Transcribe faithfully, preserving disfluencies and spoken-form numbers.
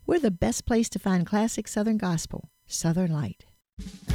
We're the best place to find classic Southern gospel, Southern Light.